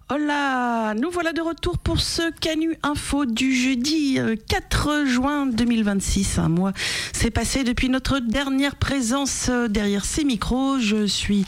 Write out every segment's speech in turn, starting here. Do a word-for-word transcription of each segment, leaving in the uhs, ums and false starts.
Hola, nous voilà de retour pour ce Canu Info du jeudi quatre juin deux mille vingt-six. Un mois s'est passé depuis notre dernière présence derrière ces micros. Je suis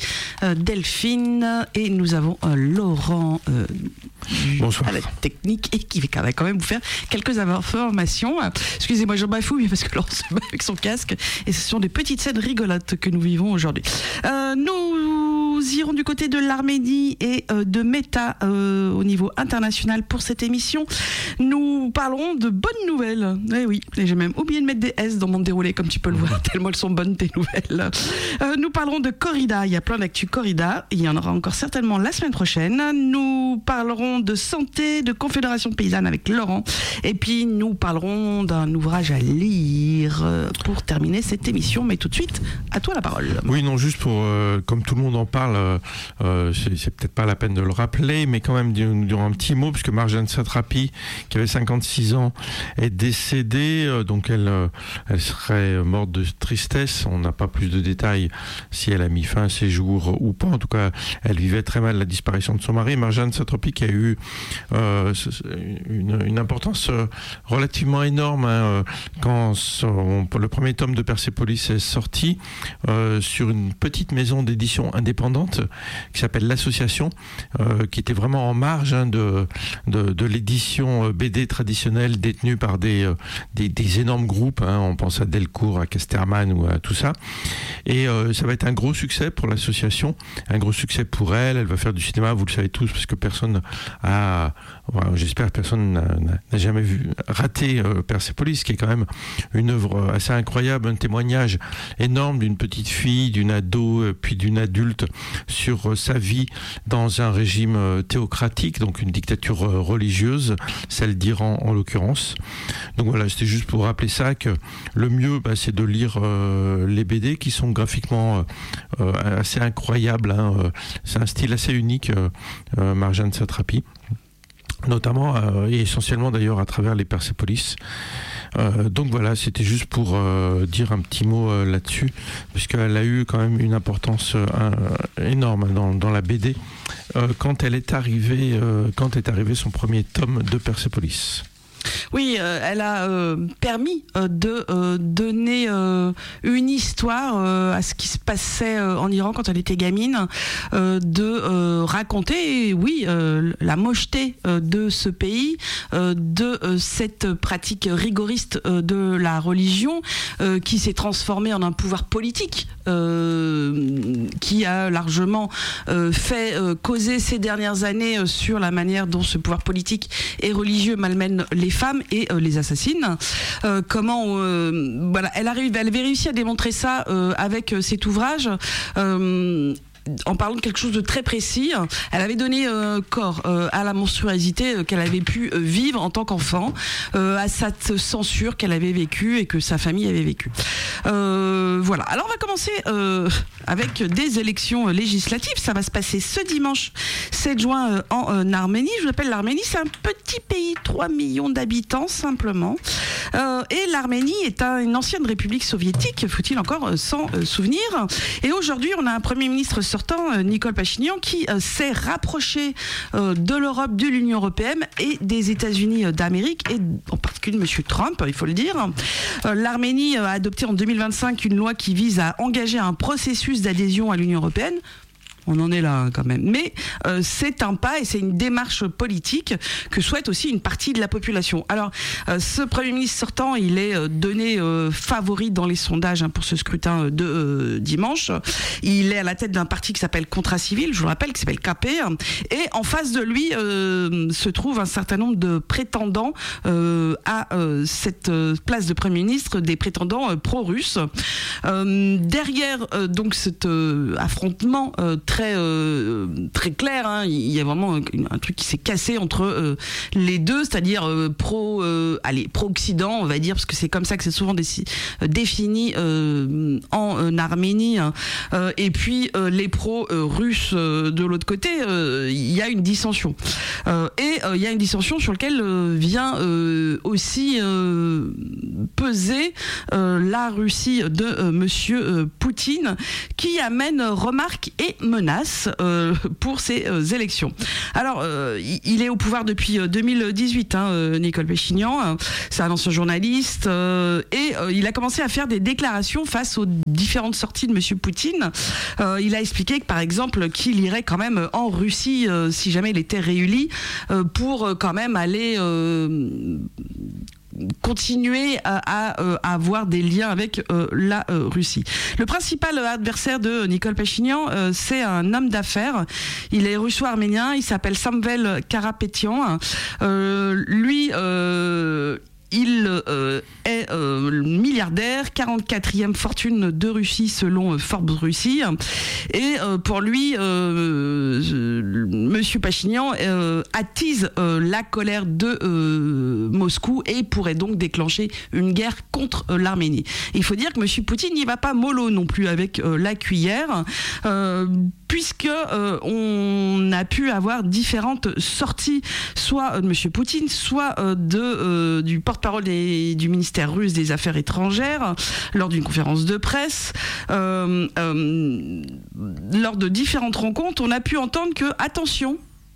Delphine et nous avons Laurent euh, Bonsoir. à la technique et qui va quand même vous faire quelques informations. Excusez-moi, je bafouille parce que Laurent se bat avec son casque et ce sont des petites scènes rigolotes que nous vivons aujourd'hui. Euh, nous irons du côté de l'Arménie et euh, de Meta euh, au niveau international pour cette émission. Nous parlerons de bonnes nouvelles. Eh oui, et j'ai même oublié de mettre des S dans mon déroulé, comme tu peux le voir, tellement elles sont bonnes tes nouvelles. Euh, nous parlerons de corrida. Il y a plein d'actu corrida. Il y en aura encore certainement la semaine prochaine. Nous parlerons de santé, de Confédération Paysanne avec Laurent. Et puis nous parlerons d'un ouvrage à lire pour terminer cette émission. Mais tout de suite, à toi la parole. Oui, non, juste pour, euh, comme tout le monde en parle, euh, euh, c'est, c'est peut-être pas la peine de le rappeler, mais quand même dire, dire un petit mot, puisque Marjane Satrapi, qui avait cinquante-six ans, est décédée, euh, donc elle, euh, elle serait morte de tristesse. On n'a pas plus de détails si elle a mis fin à ses jours ou pas. En tout cas, elle vivait très mal la disparition de son mari. Marjane Satrapi qui a eu euh, une, une importance euh, relativement énorme hein, quand son, le premier tome de Persépolis est sorti euh, sur une petite maison d'édition indépendante qui s'appelle l'Association, euh, qui était vraiment en marge hein, de, de, de l'édition B D traditionnelle détenue par des, des, des énormes groupes. Hein, on pense à Delcourt, à Casterman ou à tout ça. Et euh, ça va être un gros succès pour l'association, un gros succès pour elle. Elle va faire du cinéma, vous le savez tous, parce que personne a, voilà, j'espère que personne n'a, n'a jamais vu rater euh, Persépolis, qui est quand même une œuvre assez incroyable, un témoignage énorme d'une petite fille, d'une ado, puis d'une adulte sur euh, sa vie dans un régime euh, théocratique, donc une dictature euh, religieuse, celle d'Iran en l'occurrence. Donc voilà, c'était juste pour rappeler ça, que le mieux, bah, c'est de lire euh, les B D qui sont graphiquement euh, euh, assez incroyables. Hein, euh, c'est un style assez unique, euh, euh, Marjane Satrapi. Notamment euh, et essentiellement d'ailleurs à travers les Persépolis. Euh, donc voilà, c'était juste pour euh, dire un petit mot euh, là-dessus, puisqu'elle a eu quand même une importance euh, énorme dans, dans la B D euh, quand elle est arrivée, euh, quand est arrivé son premier tome de Persépolis. Oui, euh, elle a euh, permis euh, de euh, donner euh, une histoire euh, à ce qui se passait euh, en Iran quand elle était gamine, euh, de euh, raconter, oui, euh, la mocheté euh, de ce pays, euh, de euh, cette pratique rigoriste euh, de la religion euh, qui s'est transformée en un pouvoir politique euh, qui a largement euh, fait euh, causer ces dernières années euh, sur la manière dont ce pouvoir politique et religieux malmène les femmes et euh, les assassines. Euh, comment euh, voilà, elle arrive, elle avait réussi à démontrer ça euh, avec euh, cet ouvrage. Euh, en parlant de quelque chose de très précis, elle avait donné euh, corps euh, à la monstruosité euh, qu'elle avait pu euh, vivre en tant qu'enfant, euh, à cette censure qu'elle avait vécue et que sa famille avait vécue. Euh, voilà. Alors on va commencer euh, avec des élections législatives. Ça va se passer ce dimanche sept juin euh, en euh, Arménie. Je vous appelle l'Arménie, c'est un petit pays, trois millions d'habitants simplement. Euh, et l'Arménie est un, une ancienne république soviétique, faut-il encore euh, s'en euh, souvenir. Et aujourd'hui, on a un Premier ministre sortant, euh, Nicole Pachinian, qui euh, s'est rapproché euh, de l'Europe, de l'Union européenne et des États-Unis euh, d'Amérique, et en particulier de M. Trump, il faut le dire. Euh, L'Arménie a adopté en deux mille vingt-cinq une loi qui vise à engager un processus d'adhésion à l'Union européenne. On en est là quand même. Mais euh, c'est un pas et c'est une démarche politique que souhaite aussi une partie de la population. Alors, euh, ce Premier ministre sortant, il est euh, donné euh, favori dans les sondages hein, pour ce scrutin de euh, dimanche. Il est à la tête d'un parti qui s'appelle Contrat Civil, je vous le rappelle, qui s'appelle K P. Et en face de lui euh, se trouve un certain nombre de prétendants euh, à euh, cette euh, place de Premier ministre, des prétendants euh, pro-russes. Euh, derrière euh, donc cet euh, affrontement euh, très Très, euh, très clair, hein. Il y a vraiment un, un truc qui s'est cassé entre euh, les deux, c'est-à-dire euh, pro, euh, allez, pro-Occident, on va dire, parce que c'est comme ça que c'est souvent déci- euh, défini euh, en euh, Arménie, hein. euh, et puis euh, les pro-russes euh, de l'autre côté, il euh, y a une dissension. Euh, et il euh, y a une dissension sur laquelle euh, vient euh, aussi euh, peser euh, la Russie de euh, Monsieur euh, Poutine, qui amène remarques et menaces. menace euh, pour ces euh, élections. Alors, euh, il est au pouvoir depuis deux mille dix-huit, hein, euh, Nicole Péchignan. C'est un ancien journaliste euh, et euh, il a commencé à faire des déclarations face aux différentes sorties de Monsieur Poutine. Euh, il a expliqué que, par exemple, qu'il irait quand même en Russie euh, si jamais il était réélu euh, pour euh, quand même aller euh, continuer à, à, à avoir des liens avec euh, la euh, Russie. Le principal adversaire de Nicole Péchignan, euh, c'est un homme d'affaires. Il est russo-arménien, il s'appelle Samvel Karapetyan. Euh, lui, euh, il euh, est euh, milliardaire, quarante-quatrième fortune de Russie selon euh, Forbes Russie. Et euh, pour lui, euh, euh, Monsieur Pachinian euh, attise euh, la colère de euh, Moscou et pourrait donc déclencher une guerre contre euh, l'Arménie. Il faut dire que Monsieur Poutine n'y va pas mollo non plus avec euh, la cuillère, euh, puisque euh, on a pu avoir différentes sorties, soit de Monsieur Poutine, soit euh, de euh, du porte-parole des, du ministère russe des Affaires étrangères lors d'une conférence de presse. Euh, euh, lors de différentes rencontres, on a pu entendre que, attention,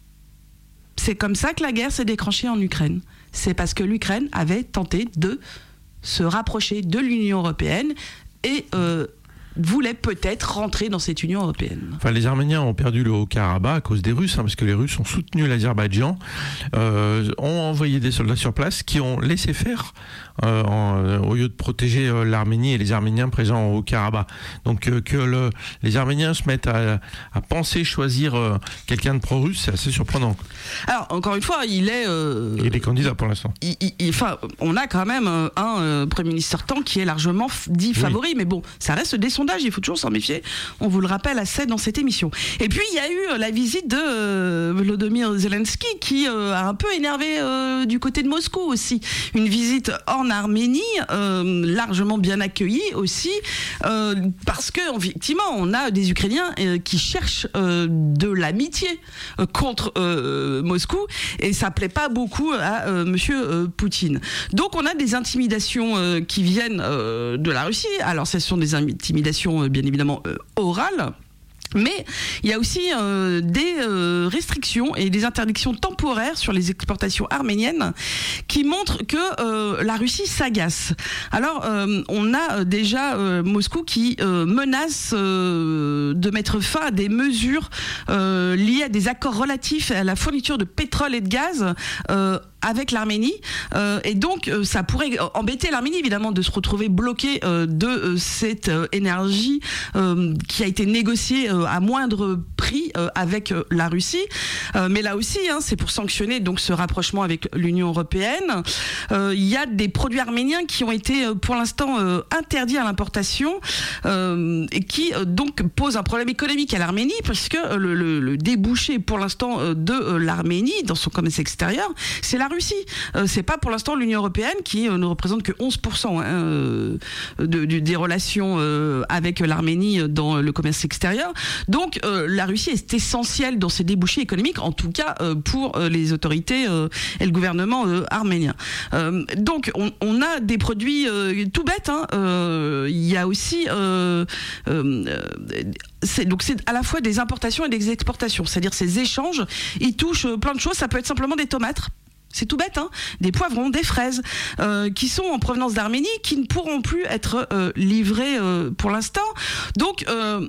c'est comme ça que la guerre s'est déclenchée en Ukraine. C'est parce que l'Ukraine avait tenté de se rapprocher de l'Union européenne et euh, voulait peut-être rentrer dans cette Union européenne. Enfin, les Arméniens ont perdu le Haut-Karabakh à cause des Russes, hein, parce que les Russes ont soutenu l'Azerbaïdjan, euh, ont envoyé des soldats sur place qui ont laissé faire euh, en, euh, au lieu de protéger euh, l'Arménie et les Arméniens présents au Haut-Karabakh. Donc euh, que le, les Arméniens se mettent à, à penser choisir euh, quelqu'un de pro-russe, c'est assez surprenant. Alors, encore une fois, il est... Euh, il est candidat pour l'instant. Il, il, enfin, on a quand même un, un euh, Premier ministre sortant qui est largement f- dit favori, oui. Mais bon, ça reste des sondages, il faut toujours s'en méfier. On vous le rappelle assez dans cette émission. Et puis, il y a eu euh, la visite de euh, Volodymyr Zelensky qui euh, a un peu énervé euh, du côté de Moscou aussi. Une visite en Arménie, euh, largement bien accueillie aussi, euh, parce que effectivement, on a des Ukrainiens euh, qui cherchent euh, de l'amitié euh, contre euh, Moscou, et ça plaît pas beaucoup à euh, Monsieur euh, Poutine. Donc, on a des intimidations euh, qui viennent euh, de la Russie. Alors, ce sont des intimidations euh, bien évidemment euh, orales. Mais il y a aussi euh, des euh, restrictions et des interdictions temporaires sur les exportations arméniennes qui montrent que euh, la Russie s'agace. Alors, euh, on a déjà euh, Moscou qui euh, menace euh, de mettre fin à des mesures euh, liées à des accords relatifs à la fourniture de pétrole et de gaz euh, avec l'Arménie, euh, et donc euh, ça pourrait embêter l'Arménie évidemment de se retrouver bloquée euh, de euh, cette euh, énergie euh, qui a été négociée euh, à moindre prix euh, avec euh, la Russie, euh, mais là aussi hein, c'est pour sanctionner donc ce rapprochement avec l'Union européenne. Euh, il y a des produits arméniens qui ont été euh, pour l'instant euh, interdits à l'importation euh, et qui euh, donc posent un problème économique à l'Arménie, puisque euh, le, le, le débouché pour l'instant euh, de euh, l'Arménie dans son commerce extérieur, c'est la Russie. Euh, c'est pas pour l'instant l'Union européenne qui euh, ne représente que onze pour cent hein, euh, de, de, des relations euh, avec l'Arménie dans le commerce extérieur. Donc euh, la Russie est essentielle dans ses débouchés économiques, en tout cas euh, pour euh, les autorités euh, et le gouvernement euh, arménien. Euh, donc on, on a des produits euh, tout bêtes. Hein, euh, il y a aussi euh, euh, c'est, donc c'est à la fois des importations et des exportations, c'est-à-dire ces échanges, ils touchent plein de choses. Ça peut être simplement des tomates. C'est tout bête, hein, des poivrons, des fraises, euh, qui sont en provenance d'Arménie, qui ne pourront plus être euh, livrés euh, pour l'instant. Donc, euh,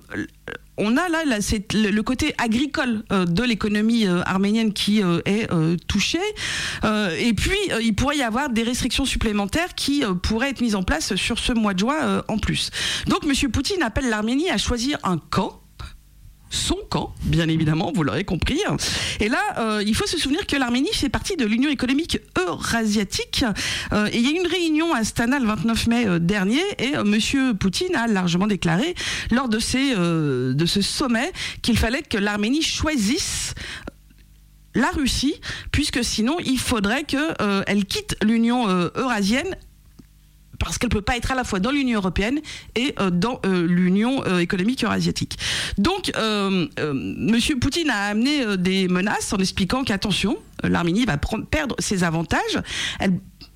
on a là, là c'est le, le côté agricole euh, de l'économie euh, arménienne qui euh, est euh, touché. Euh, et puis, euh, il pourrait y avoir des restrictions supplémentaires qui euh, pourraient être mises en place sur ce mois de juin euh, en plus. Donc, M. Poutine appelle l'Arménie à choisir un camp. Son camp, bien évidemment, vous l'aurez compris. Et là, euh, il faut se souvenir que l'Arménie fait partie de l'Union économique eurasiatique. Euh, et il y a eu une réunion à Astana le vingt-neuf mai euh, dernier, et euh, Monsieur Poutine a largement déclaré lors de, ces, euh, de ce sommet qu'il fallait que l'Arménie choisisse la Russie, puisque sinon il faudrait qu'elle euh, quitte l'Union euh, eurasienne, parce qu'elle ne peut pas être à la fois dans l'Union européenne et euh, dans euh, l'Union euh, économique eurasiatique. Donc, euh, euh, M. Poutine a amené euh, des menaces en expliquant qu'attention, euh, l'Arménie va prendre, perdre ses avantages. Elle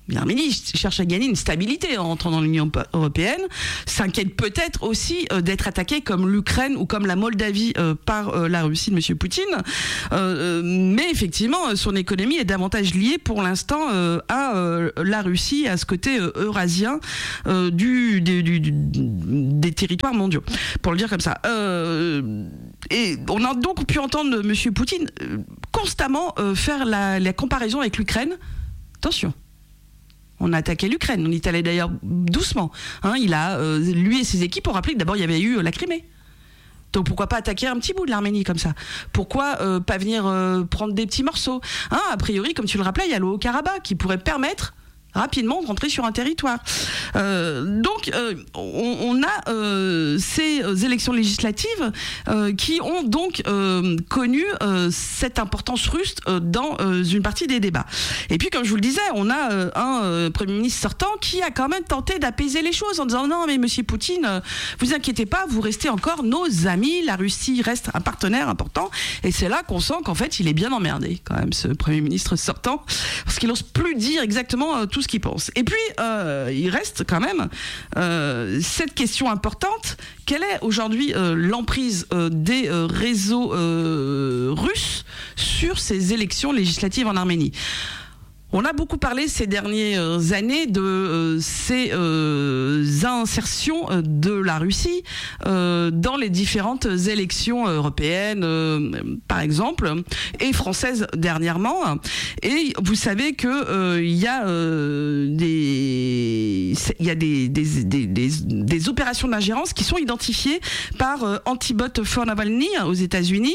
l'Arménie cherche à gagner une stabilité en entrant dans l'Union européenne, s'inquiète peut-être aussi euh, d'être attaquée comme l'Ukraine ou comme la Moldavie euh, par euh, la Russie de M. Poutine. Euh, mais effectivement, son économie est davantage liée pour l'instant euh, à euh, la Russie, à ce côté euh, eurasien euh, du, du, du, du, des territoires mondiaux, pour le dire comme ça. Euh, et on a donc pu entendre M. Poutine euh, constamment euh, faire la, la comparaison avec l'Ukraine. Attention. On a attaqué l'Ukraine. On y est allé d'ailleurs doucement. Hein, il a, euh, lui et ses équipes ont rappelé que d'abord il y avait eu la Crimée. Donc pourquoi pas attaquer un petit bout de l'Arménie comme ça? Pourquoi euh, pas venir euh, prendre des petits morceaux? Hein, a priori, comme tu le rappelais, il y a le Haut-Karabakh qui pourrait permettre rapidement de rentrer sur un territoire. Euh, donc, euh, on, on a euh, ces élections législatives euh, qui ont donc euh, connu euh, cette importance russe euh, dans euh, une partie des débats. Et puis, comme je vous le disais, on a euh, un euh, Premier ministre sortant qui a quand même tenté d'apaiser les choses en disant « Non, mais Monsieur Poutine, euh, vous inquiétez pas, vous restez encore nos amis, la Russie reste un partenaire important. » Et c'est là qu'on sent qu'en fait, il est bien emmerdé, quand même, ce Premier ministre sortant, parce qu'il n'ose plus dire exactement euh, tout ce qu'il pense. Et puis, euh, il reste quand même euh, cette question importante. Quelle est aujourd'hui euh, l'emprise euh, des euh, réseaux euh, russes sur ces élections législatives en Arménie ? On a beaucoup parlé ces dernières années de euh, ces euh, insertions de la Russie euh, dans les différentes élections européennes, euh, par exemple, et françaises dernièrement. Et vous savez que euh, il y a euh, des il y a des des, des, des, des opérations d'ingérence qui sont identifiées par euh, Antibot for Navalny aux États-Unis,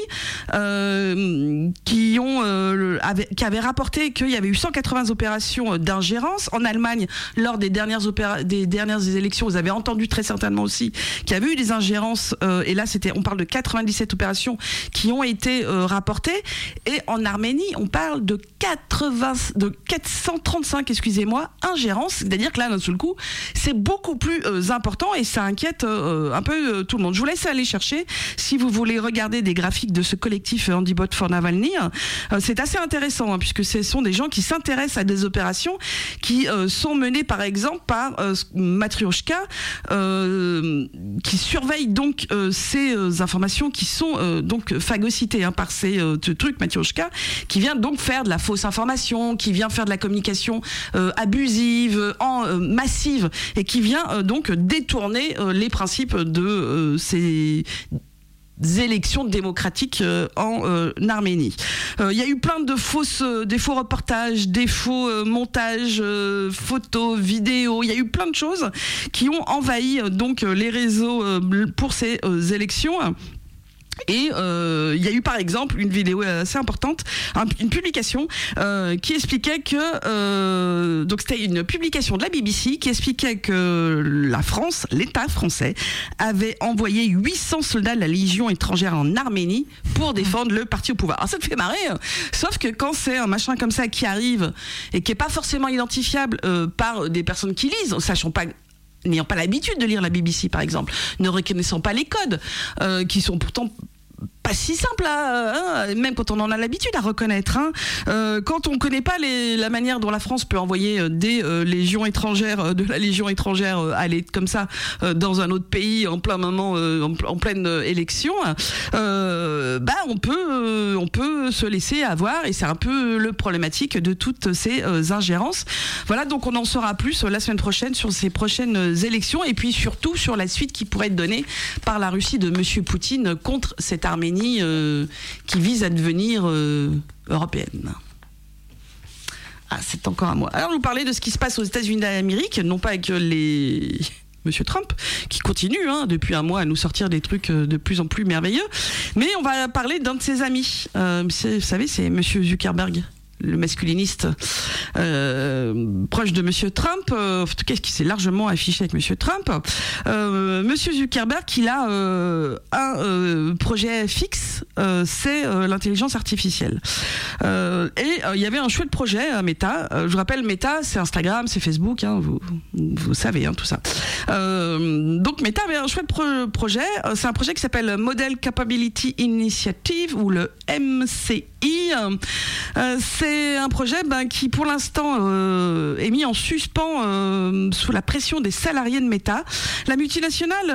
euh, qui ont euh, avait, qui avaient rapporté qu'il y avait eu cent quatre-vingts opérations d'ingérence. En Allemagne, lors des dernières, opéra- des dernières élections, vous avez entendu très certainement aussi qu'il y avait eu des ingérences, euh, et là, c'était, on parle de quatre-vingt-dix-sept opérations qui ont été euh, rapportées. Et en Arménie, on parle de, quatre-vingts, de quatre cent trente-cinq, excusez-moi, ingérences. C'est-à-dire que là, d'un seul coup, c'est beaucoup plus euh, important et ça inquiète euh, un peu euh, tout le monde. Je vous laisse aller chercher si vous voulez regarder des graphiques de ce collectif Antibot for Navalny. Euh, c'est assez intéressant, hein, puisque ce sont des gens qui s'intéressent à des opérations qui euh, sont menées par exemple par euh, Matryoshka, euh, qui surveille donc euh, ces euh, informations qui sont euh, donc phagocytées hein, par ces euh, trucs. Matryoshka qui vient donc faire de la fausse information, qui vient faire de la communication euh, abusive, en, euh, massive, et qui vient euh, donc détourner euh, les principes de euh, ces élections démocratiques euh, en euh, Arménie. Il euh, y a eu plein de fausses, euh, des faux reportages, des faux euh, montages, euh, photos, vidéos. Il y a eu plein de choses qui ont envahi euh, donc les réseaux euh, pour ces euh, élections. Et il euh, y a eu par exemple une vidéo assez importante, un, une publication euh, qui expliquait que euh, donc c'était une publication de la B B C qui expliquait que la France, l'État français, avait envoyé huit cents soldats de la Légion étrangère en Arménie pour défendre le parti au pouvoir. Alors ça te fait marrer, hein, sauf que quand c'est un machin comme ça qui arrive et qui est pas forcément identifiable euh, par des personnes qui lisent, sachant pas n'ayant pas l'habitude de lire la B B C par exemple, ne reconnaissant pas les codes, euh, qui sont pourtant pas si simple, à, hein, même quand on en a l'habitude à reconnaître. Hein. Euh, quand on ne connaît pas les, la manière dont la France peut envoyer des euh, légions étrangères, de la légion étrangère euh, aller comme ça euh, dans un autre pays en plein moment, euh, en, en pleine euh, élection, euh, bah on peut, euh, on peut se laisser avoir, et c'est un peu le problématique de toutes ces euh, ingérences. Voilà, donc on en saura plus euh, la semaine prochaine sur ces prochaines élections, et puis surtout sur la suite qui pourrait être donnée par la Russie de Monsieur Poutine contre cette Arménie Euh, qui vise à devenir euh, européenne. Ah, c'est encore à moi. Alors, je vous parlais de ce qui se passe aux États-Unis d'Amérique, non pas avec les Monsieur Trump, qui continue hein, depuis un mois à nous sortir des trucs de plus en plus merveilleux, mais on va parler d'un de ses amis. Euh, vous savez, c'est Monsieur Zuckerberg, le masculiniste euh, proche de Monsieur Trump, euh, en tout cas qui s'est largement affiché avec Monsieur Trump. Euh, Monsieur Zuckerberg, il a euh, un euh, projet fixe, euh, c'est euh, l'intelligence artificielle. Euh, et il euh, y avait un chouette projet à Meta. Euh, je vous rappelle, Meta, c'est Instagram, c'est Facebook, hein, vous, vous savez hein, tout ça. Euh, donc Meta avait un chouette pro- projet. C'est un projet qui s'appelle Model Capability Initiative, ou le M C I. Euh, c'est c'est un projet ben, qui, pour l'instant, euh, est mis en suspens euh, sous la pression des salariés de Meta. La multinationale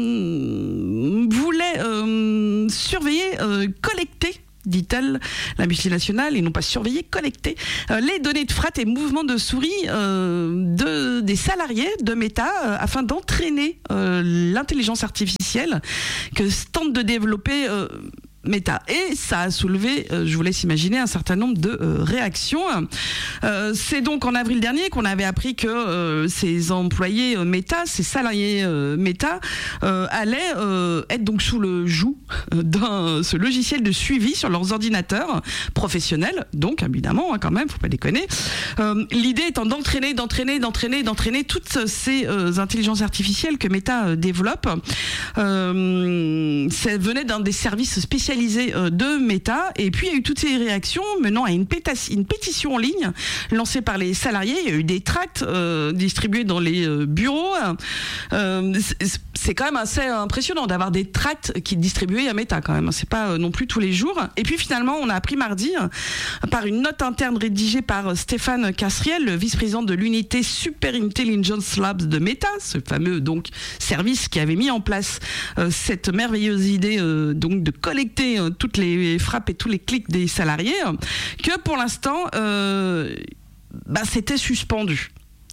euh, voulait euh, surveiller, euh, collecter, dit-elle, la multinationale, et non pas surveiller, collecter euh, les données de frappe et mouvements de souris euh, de, des salariés de Meta euh, afin d'entraîner euh, l'intelligence artificielle que tente de développer euh, Meta. Et ça a soulevé, euh, je vous laisse imaginer, un certain nombre de euh, réactions. Euh, c'est donc en avril dernier qu'on avait appris que euh, ces employés euh, Meta, ces salariés euh, Meta, euh, allaient euh, être donc sous le joug d'un ce logiciel de suivi sur leurs ordinateurs professionnels. Donc, évidemment, hein, quand même, faut pas déconner. Euh, l'idée étant d'entraîner, d'entraîner, d'entraîner, d'entraîner toutes ces euh, intelligences artificielles que Meta euh, développe. Euh, ça venait d'un des services spécialisés de Meta, et puis il y a eu toutes ces réactions menant à une, péta- une pétition en ligne lancée par les salariés. Il y a eu des tracts euh, distribués dans les euh, bureaux. Euh, c'est, c'est quand même assez impressionnant d'avoir des tracts qui distribués à Meta quand même. C'est pas euh, non plus tous les jours. Et puis finalement, on a appris mardi euh, par une note interne rédigée par Stéphane Casriel, le vice-président de l'unité Super Intelligence Labs de Meta, ce fameux donc service qui avait mis en place euh, cette merveilleuse idée euh, donc de collecter toutes les frappes et tous les clics des salariés, que pour l'instant, euh, bah, c'était suspendu.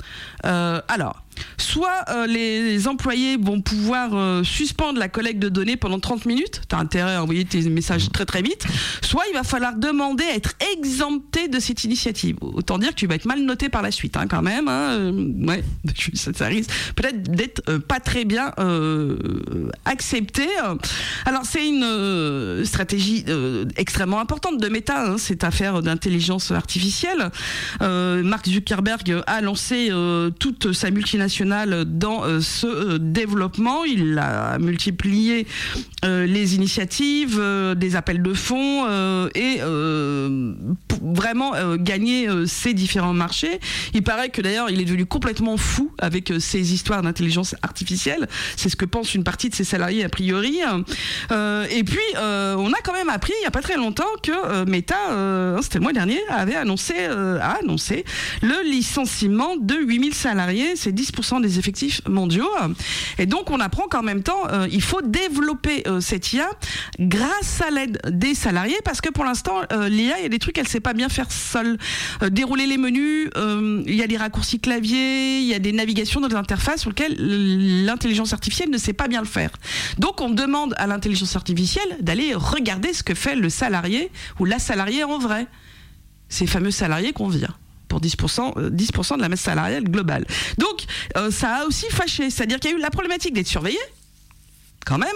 Euh, alors, soit euh, les employés vont pouvoir euh, suspendre la collecte de données pendant trente minutes, tu as intérêt à envoyer tes messages très très vite, soit il va falloir demander à être exempté de cette initiative. Autant dire que tu vas être mal noté par la suite, hein, quand même. Hein, euh, ouais, ça risque peut-être d'être euh, pas très bien euh, accepté. Alors c'est une euh, stratégie euh, extrêmement importante de Meta, hein, cette affaire d'intelligence artificielle. Euh, Mark Zuckerberg a lancé euh, toute sa multinationale dans euh, ce euh, développement. Il a multiplié euh, les initiatives, euh, des appels de fonds euh, et euh, pour vraiment euh, gagner euh, ces différents marchés. Il paraît que d'ailleurs il est devenu complètement fou avec euh, ces histoires d'intelligence artificielle. C'est ce que pense une partie de ses salariés a priori. Euh, et puis euh, on a quand même appris il n'y a pas très longtemps que euh, Meta, euh, c'était le mois dernier, avait annoncé, euh, a annoncé le licenciement de huit mille salariés. C'est dix pour cent des effectifs mondiaux. Et donc, on apprend qu'en même temps, euh, il faut développer euh, cette I A grâce à l'aide des salariés, parce que pour l'instant, euh, l'I A, il y a des trucs qu'elle ne sait pas bien faire seule. Euh, dérouler les menus, euh, il y a des raccourcis clavier, il y a des navigations dans les interfaces sur lesquelles l'intelligence artificielle ne sait pas bien le faire. Donc, on demande à l'intelligence artificielle d'aller regarder ce que fait le salarié ou la salariée en vrai. Ces fameux salariés qu'on vire pour dix pour cent, dix pour cent de la masse salariale globale. Donc, euh, ça a aussi fâché. C'est-à-dire qu'il y a eu la problématique d'être surveillé, quand même.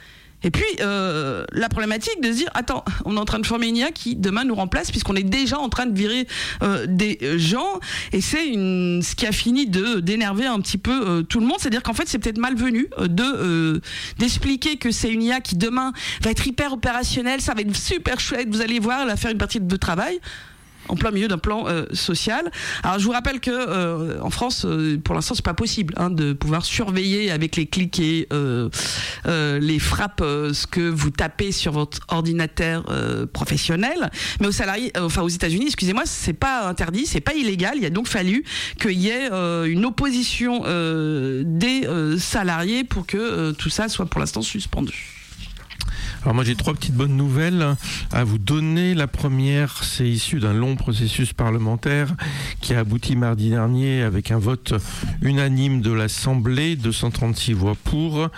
Et puis, euh, la problématique de se dire, attends, on est en train de former une I A qui, demain, nous remplace, puisqu'on est déjà en train de virer euh, des gens. Et c'est une, ce qui a fini de, d'énerver un petit peu euh, tout le monde. C'est-à-dire qu'en fait, c'est peut-être malvenu euh, de, euh, d'expliquer que c'est une I A qui, demain, va être hyper opérationnelle, ça va être super chouette, vous allez voir, elle va faire une partie de votre travail en plein milieu d'un plan euh, social. Alors je vous rappelle que euh, en France, euh, pour l'instant, c'est pas possible hein, de pouvoir surveiller avec les clics et euh, euh, les frappes euh, ce que vous tapez sur votre ordinateur euh, professionnel. Mais aux salariés, euh, enfin aux États-Unis, excusez-moi, c'est pas interdit, c'est pas illégal. Il a donc fallu qu'il y ait euh, une opposition euh, des euh, salariés pour que euh, tout ça soit pour l'instant suspendu. Alors moi j'ai trois petites bonnes nouvelles à vous donner. La première, c'est issu d'un long processus parlementaire qui a abouti mardi dernier avec un vote unanime de l'Assemblée, deux cent trente-six voix pour,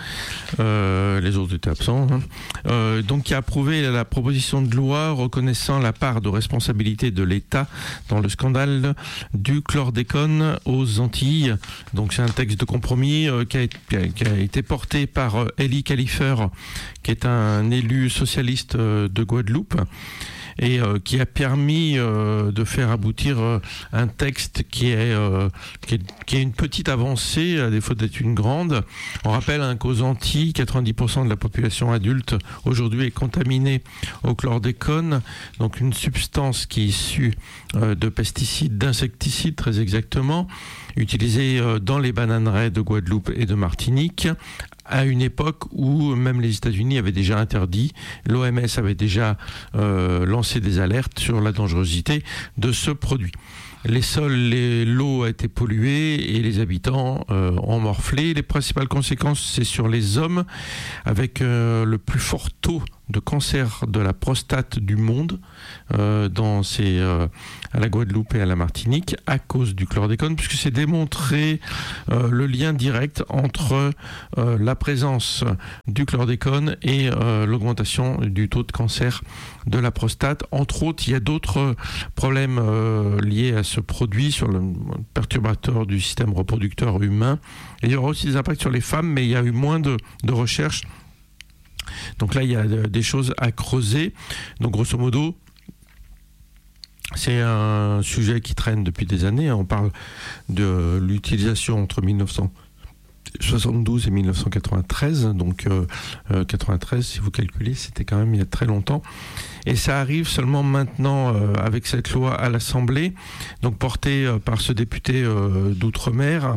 euh, les autres étaient absents, hein. euh, donc qui a approuvé la proposition de loi reconnaissant la part de responsabilité de l'État dans le scandale du chlordécone aux Antilles. Donc c'est un texte de compromis euh, qui, a, qui a été porté par euh, Eli Kalifer, qui est un élu socialiste de Guadeloupe et euh, qui a permis euh, de faire aboutir euh, un texte qui est, euh, qui est qui est une petite avancée à défaut d'être une grande. On rappelle hein, qu'aux Antilles, quatre-vingt-dix pour cent de la population adulte aujourd'hui est contaminée au chlordécone, donc une substance qui est issue euh, de pesticides, d'insecticides très exactement, utilisée euh, dans les bananeraies de Guadeloupe et de Martinique, à une époque où même les États-Unis avaient déjà interdit, l'O M S avait déjà euh, lancé des alertes sur la dangerosité de ce produit. Les sols, les, l'eau a été polluée et les habitants euh, ont morflé. Les principales conséquences, c'est sur les hommes, avec euh, le plus fort taux de cancer de la prostate du monde euh, dans ces, euh, à la Guadeloupe et à la Martinique à cause du chlordécone, puisque c'est démontré euh, le lien direct entre euh, la présence du chlordécone et euh, l'augmentation du taux de cancer de la prostate. Entre autres, il y a d'autres problèmes euh, liés à ce produit sur le perturbateur du système reproducteur humain. Et il y aura aussi des impacts sur les femmes, mais il y a eu moins de, de recherches. Donc là, il y a des choses à creuser. Donc grosso modo, c'est un sujet qui traîne depuis des années. On parle de l'utilisation entre mille neuf cent soixante-douze et mille neuf cent quatre-vingt-treize. Donc euh, quatre-vingt-treize, si vous calculez, c'était quand même il y a très longtemps. Et ça arrive seulement maintenant euh, avec cette loi à l'Assemblée, donc portée euh, par ce député euh, d'Outre-mer.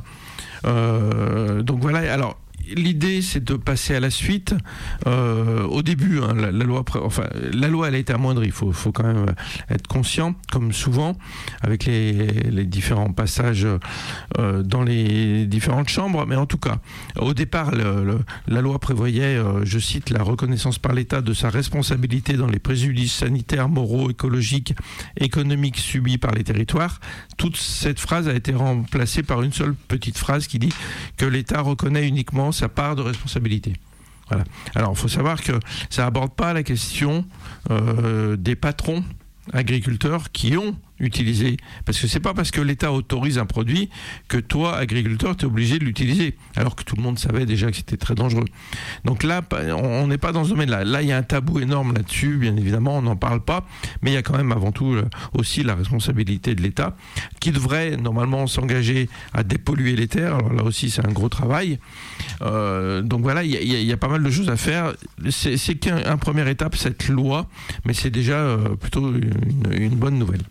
Euh, donc voilà, alors... L'idée, c'est de passer à la suite. Euh, au début, hein, la, la loi, enfin, la loi, elle a été amoindrie. Il faut, faut quand même être conscient, comme souvent, avec les, les différents passages euh, dans les différentes chambres. Mais en tout cas, au départ, le, le, la loi prévoyait, euh, je cite, la reconnaissance par l'État de sa responsabilité dans les préjudices sanitaires, moraux, écologiques, économiques subis par les territoires. Toute cette phrase a été remplacée par une seule petite phrase qui dit que l'État reconnaît uniquement sa part de responsabilité. Voilà. Alors, il faut savoir que ça n'aborde pas la question euh, des patrons agriculteurs qui ont utilisé, parce que c'est pas parce que l'État autorise un produit que toi, agriculteur, tu es obligé de l'utiliser, alors que tout le monde savait déjà que c'était très dangereux. Donc là, on n'est pas dans ce domaine-là. Là, il y a un tabou énorme là-dessus, bien évidemment, on n'en parle pas, mais il y a quand même avant tout aussi la responsabilité de l'État, qui devrait normalement s'engager à dépolluer les terres. Alors là aussi, c'est un gros travail. Euh, donc voilà, il y, y, y a pas mal de choses à faire. C'est, c'est qu'un un première étape, cette loi, mais c'est déjà euh, plutôt une, une bonne nouvelle.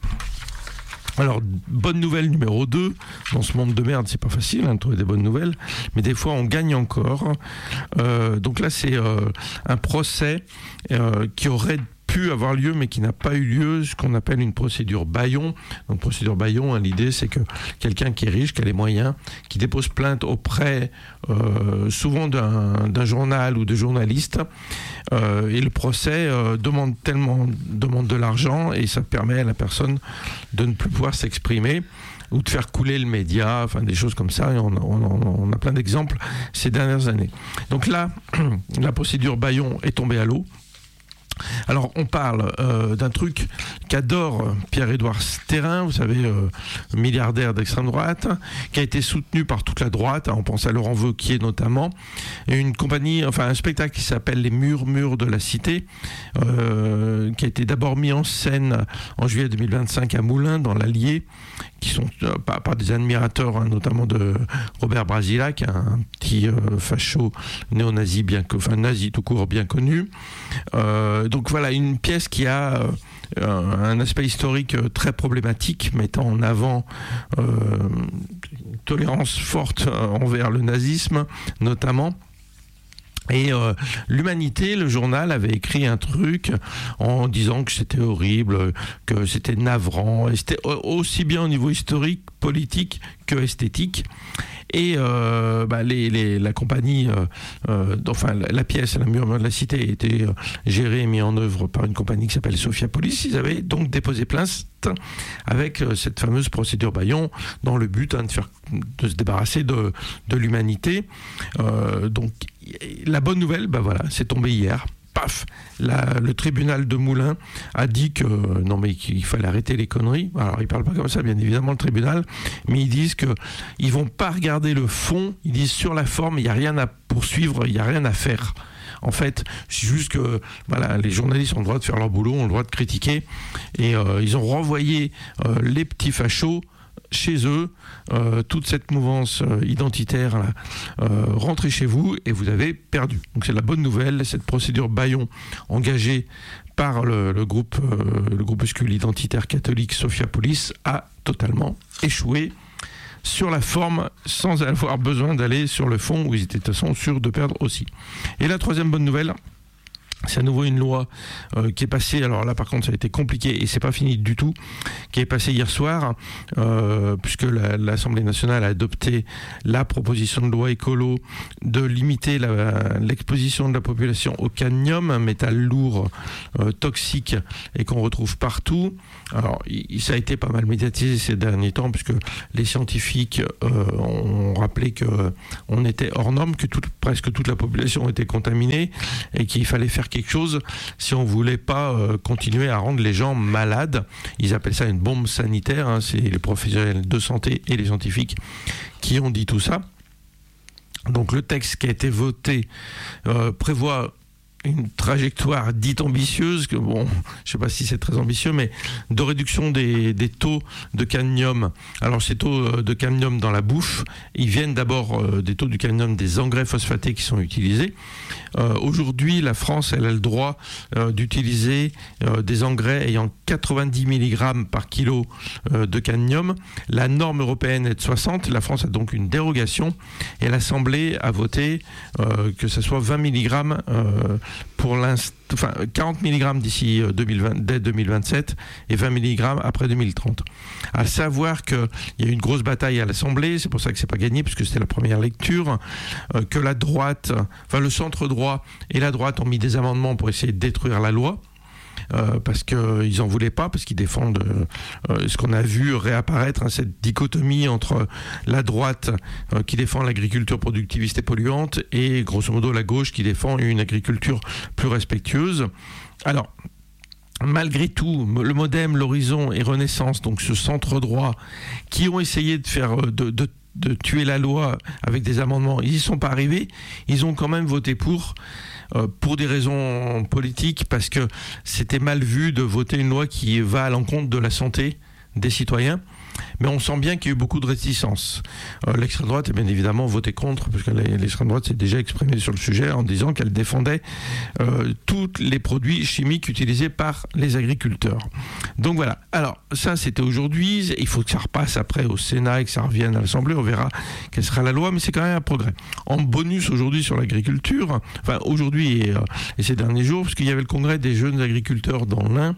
Alors, bonne nouvelle numéro deux, dans ce monde de merde, c'est pas facile hein, de trouver des bonnes nouvelles, mais des fois on gagne encore. Euh, donc là, c'est euh, un procès euh, qui aurait pu avoir lieu, mais qui n'a pas eu lieu, ce qu'on appelle une procédure bâillon. Donc, procédure bâillon, hein, l'idée, c'est que quelqu'un qui est riche, qui a les moyens, qui dépose plainte auprès, euh, souvent d'un, d'un journal ou de journalistes, euh, et le procès euh, demande tellement demande de l'argent, et ça permet à la personne de ne plus pouvoir s'exprimer ou de faire couler le média, enfin des choses comme ça, et on, on, on a plein d'exemples ces dernières années. Donc là, la procédure bâillon est tombée à l'eau. Alors on parle euh, d'un truc qu'adore Pierre-Édouard Thérin, vous savez, euh, milliardaire d'extrême droite, qui a été soutenu par toute la droite, hein, on pense à Laurent Wauquiez notamment, et une compagnie, enfin un spectacle qui s'appelle Les Murmures de la Cité, euh, qui a été d'abord mis en scène en juillet deux mille vingt-cinq à Moulins, dans l'Allier, qui sont euh, par, par des admirateurs, hein, notamment de Robert Brasilac, un petit euh, facho néo-nazi, bien que, enfin nazi tout court bien connu. Euh, donc voilà, une pièce qui a euh, un aspect historique très problématique, mettant en avant euh, une tolérance forte envers le nazisme, notamment. Et euh, l'Humanité, le journal, avait écrit un truc en disant que c'était horrible, que c'était navrant, et c'était aussi bien au niveau historique, politique que esthétique. Et euh, bah, les, les, la compagnie, euh, euh, enfin la, la pièce, la Murmure de la Cité, était euh, gérée et mise en œuvre par une compagnie qui s'appelle Sophiapolis. Ils avaient donc déposé plainte avec euh, cette fameuse procédure bâillon, dans le but hein, de, faire, de se débarrasser de, de l'Humanité. Euh, donc la bonne nouvelle, bah voilà, c'est tombé hier. Paf, la, le tribunal de Moulins a dit que euh, non mais qu'il fallait arrêter les conneries. Alors ils parlent pas comme ça, bien évidemment, le tribunal, mais ils disent que ils vont pas regarder le fond. Ils disent sur la forme, il y a rien à poursuivre, il y a rien à faire. En fait, c'est juste que voilà, les journalistes ont le droit de faire leur boulot, ont le droit de critiquer, et euh, ils ont renvoyé euh, les petits fachos chez eux, euh, toute cette mouvance euh, identitaire là, euh, rentrez chez vous et vous avez perdu. Donc c'est la bonne nouvelle, cette procédure bâillon engagée par le, le groupe euh, le groupuscule identitaire catholique Sophiapolis a totalement échoué. sur la forme sans avoir besoin d'aller sur le fond où ils étaient de toute façon sûrs de perdre aussi. Et la troisième bonne nouvelle, c'est à nouveau une loi euh, qui est passée, alors là par contre ça a été compliqué et c'est pas fini du tout, qui est passée hier soir, euh, puisque la, l'Assemblée nationale a adopté la proposition de loi écolo de limiter la, l'exposition de la population au cadmium, un métal lourd, euh, toxique et qu'on retrouve partout. Alors il, ça a été pas mal médiatisé ces derniers temps, puisque les scientifiques euh, ont rappelé qu'on était hors norme, que toute, presque toute la population était contaminée et qu'il fallait faire quelque chose si on voulait pas euh, continuer à rendre les gens malades. Ils appellent ça une bombe sanitaire, hein. C'est les professionnels de santé et les scientifiques qui ont dit tout ça. Donc le texte qui a été voté euh, prévoit une trajectoire dite ambitieuse, que bon, je sais pas si c'est très ambitieux, mais de réduction des, des taux de cadmium. Alors ces taux de cadmium dans la bouffe, ils viennent d'abord euh, des taux du cadmium des engrais phosphatés qui sont utilisés. Euh, aujourd'hui, la France, elle a le droit euh, d'utiliser euh, des engrais ayant quatre-vingt-dix milligrammes par kilo euh, de cadmium. La norme européenne est de soixante. La France a donc une dérogation et l'Assemblée a voté euh, que ce soit vingt milligrammes euh, pour l'instant, enfin quarante milligrammes d'ici deux mille vingt, dès deux mille vingt-sept et vingt milligrammes après deux mille trente. À savoir qu'il y a eu une grosse bataille à l'Assemblée, c'est pour ça que c'est pas gagné, puisque c'était la première lecture, euh, que la droite, enfin le centre droit et la droite ont mis des amendements pour essayer de détruire la loi. Euh, parce qu'ils n'en voulaient pas, parce qu'ils défendent euh, ce qu'on a vu réapparaître, hein, cette dichotomie entre la droite euh, qui défend l'agriculture productiviste et polluante et grosso modo la gauche qui défend une agriculture plus respectueuse. Alors, malgré tout, le Modem, l'Horizon et Renaissance, donc ce centre droit, qui ont essayé de faire de, de de tuer la loi avec des amendements, ils n'y sont pas arrivés, ils ont quand même voté pour, euh, pour des raisons politiques, parce que c'était mal vu de voter une loi qui va à l'encontre de la santé des citoyens. Mais on sent bien qu'il y a eu beaucoup de réticence. Euh, l'extrême droite a bien évidemment voté contre, parce que l'extrême droite s'est déjà exprimée sur le sujet en disant qu'elle défendait euh, tous les produits chimiques utilisés par les agriculteurs. Donc voilà. Alors ça, c'était aujourd'hui. Il faut que ça repasse après au Sénat et que ça revienne à l'Assemblée. On verra quelle sera la loi, mais c'est quand même un progrès. En bonus aujourd'hui sur l'agriculture, enfin aujourd'hui et, euh, et ces derniers jours, parce qu'il y avait le congrès des jeunes agriculteurs dans l'Ain,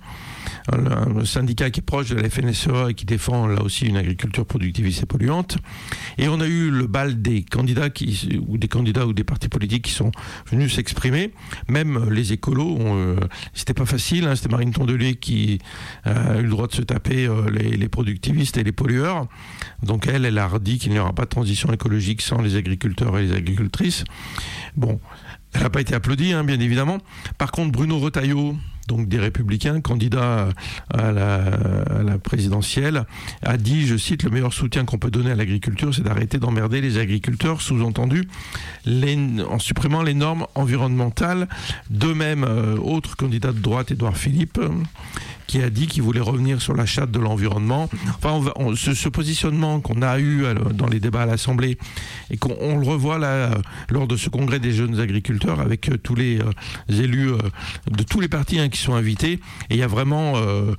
un syndicat qui est proche de la F N S E A et qui défend là aussi une agriculture productiviste et polluante. Et on a eu le bal des candidats qui, ou des candidats ou des partis politiques qui sont venus s'exprimer. Même les écolos, ont, euh, c'était pas facile, hein, c'était Marine Tondelier qui euh, a eu le droit de se taper euh, les, les productivistes et les pollueurs. Donc elle, elle a dit qu'il n'y aura pas de transition écologique sans les agriculteurs et les agricultrices. Bon, elle n'a pas été applaudie, hein, bien évidemment. Par contre, Bruno Retailleau, donc des Républicains, candidat à la, à la présidentielle, a dit, je cite, le meilleur soutien qu'on peut donner à l'agriculture, c'est d'arrêter d'emmerder les agriculteurs, sous-entendu, les, en supprimant les normes environnementales. De même, euh, autre candidat de droite, Édouard Philippe, euh, qui a dit qu'il voulait revenir sur la charte de l'environnement. Enfin, on va, on, ce, ce positionnement qu'on a eu à, dans les débats à l'Assemblée et qu'on on le revoit là euh, lors de ce congrès des jeunes agriculteurs avec euh, tous les euh, élus euh, de tous les partis hein, qui sont invités. Et il y a vraiment euh,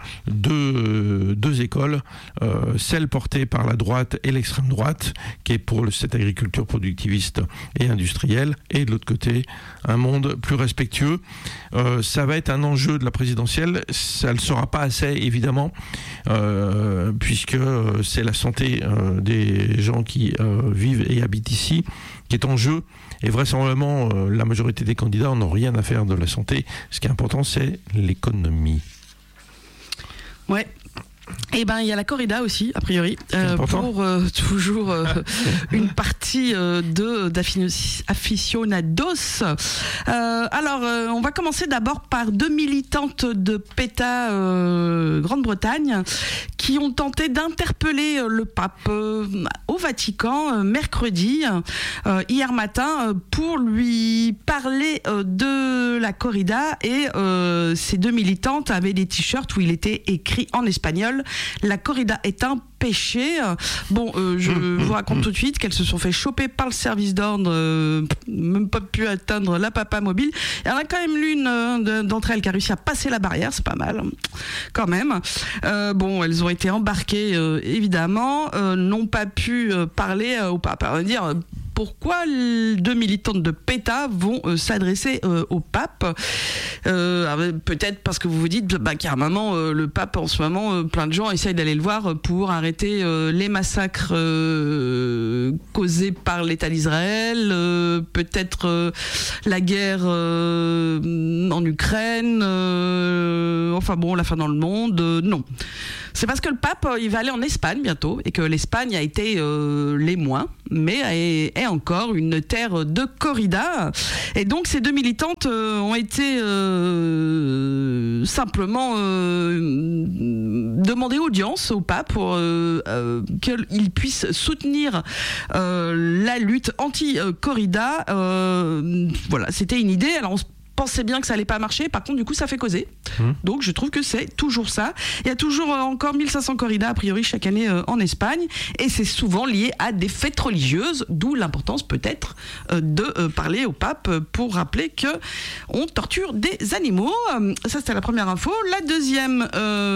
deux, deux écoles, euh, celle portée par la droite et l'extrême droite, qui est pour cette agriculture productiviste et industrielle, et de l'autre côté, un monde plus respectueux. Euh, ça va être un enjeu de la présidentielle. Ça ne sera pas assez, évidemment, euh, puisque c'est la santé euh, des gens qui euh, vivent et habitent ici qui est en jeu. Et vraisemblablement, euh, la majorité des candidats n'ont rien à faire de la santé. Ce qui est important, c'est l'économie. Ouais. Et ben il y a la corrida aussi a priori euh, pour euh, toujours euh, une partie euh, de d'aficionados. Euh, alors euh, on va commencer d'abord par deux militantes de PETA euh, Grande-Bretagne qui ont tenté d'interpeller le pape euh, au Vatican euh, mercredi euh, hier matin euh, pour lui parler euh, de la corrida, et euh, ces deux militantes avaient des t-shirts où il était écrit en espagnol La corrida est un péché. Bon, euh, je vous raconte tout de suite qu'elles se sont fait choper par le service d'ordre, euh, même pas pu atteindre la papa mobile. Il y en a quand même l'une euh, d'entre elles qui a réussi à passer la barrière, c'est pas mal, quand même. Euh, bon, elles ont été embarquées, euh, évidemment, euh, n'ont pas pu euh, parler euh, au pape. Alors, dire euh, pourquoi deux militantes de PETA vont euh, s'adresser euh, au pape. Euh, peut-être parce que vous vous dites bah, carrément euh, le pape en ce moment, euh, plein de gens essayent d'aller le voir pour arrêter euh, les massacres euh, causés par l'État d'Israël, euh, peut-être euh, la guerre euh, en Ukraine, euh, enfin bon, la fin dans le monde, euh, non. C'est parce que le pape, il va aller en Espagne bientôt, et que l'Espagne a été euh, l'émoin, mais est, est encore une terre de corrida. Et donc ces deux militantes euh, ont été euh, simplement euh, demander audience au pape pour euh, euh, qu'il puisse soutenir euh, la lutte anti-corrida. Euh, voilà, c'était une idée. Alors on se pensais bien que ça allait pas marcher, par contre du coup ça fait causer. Mmh. Donc je trouve que c'est toujours ça. Il y a toujours euh, encore mille cinq cents corridas a priori chaque année euh, en Espagne, et c'est souvent lié à des fêtes religieuses, d'où l'importance peut-être euh, de euh, parler au pape pour rappeler que on torture des animaux. Euh, ça c'était la première info. La deuxième,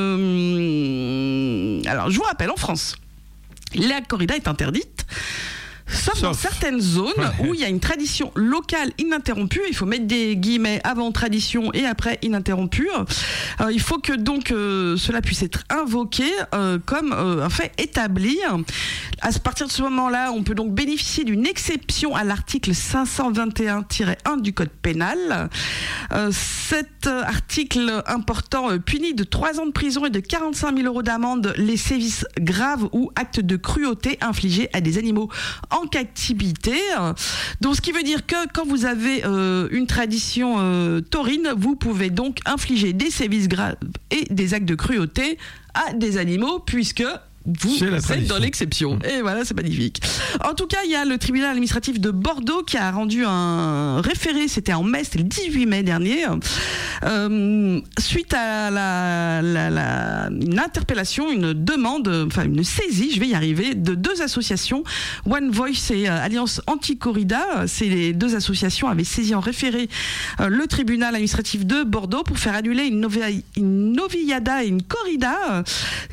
euh, alors je vous rappelle, en France, la corrida est interdite. Sauf, Sauf dans certaines zones ouais. où il y a une tradition locale ininterrompue. Il faut mettre des guillemets avant tradition et après ininterrompue. Euh, il faut que donc euh, cela puisse être invoqué euh, comme euh, un fait établi. À partir de ce moment-là, on peut donc bénéficier d'une exception à l'article cinq cent vingt et un tiret un du Code pénal. Euh, cet article important euh, punit de trois ans de prison et de quarante-cinq mille euros d'amende les sévices graves ou actes de cruauté infligés à des animaux en captivité. Donc ce qui veut dire que quand vous avez euh, une tradition euh, taurine, vous pouvez donc infliger des sévices graves et des actes de cruauté à des animaux, puisque vous êtes dans l'exception. Mmh. Et voilà, c'est magnifique. En tout cas, il y a le tribunal administratif de Bordeaux qui a rendu un référé, c'était en mai, c'était le dix-huit mai dernier, euh, suite à la, la, la, une interpellation, une demande, enfin une saisie, je vais y arriver, de deux associations, One Voice et euh, Alliance Anti-Corrida. Ces les deux associations avaient saisi en référé euh, le tribunal administratif de Bordeaux pour faire annuler une, novi- une noviada et une corrida euh,